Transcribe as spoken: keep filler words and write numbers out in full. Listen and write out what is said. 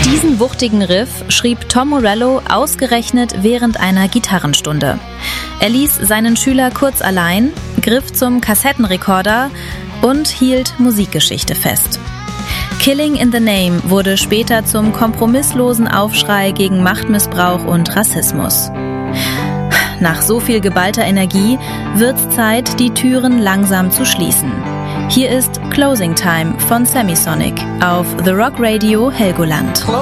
Diesen wuchtigen Riff schrieb Tom Morello ausgerechnet während einer Gitarrenstunde. Er ließ seinen Schüler kurz allein, griff zum Kassettenrekorder und hielt Musikgeschichte fest. Killing in the Name wurde später zum kompromisslosen Aufschrei gegen Machtmissbrauch und Rassismus. Nach so viel geballter Energie wird's Zeit, die Türen langsam zu schließen. Hier ist Closing Time von Semisonic auf The Rock Radio Helgoland.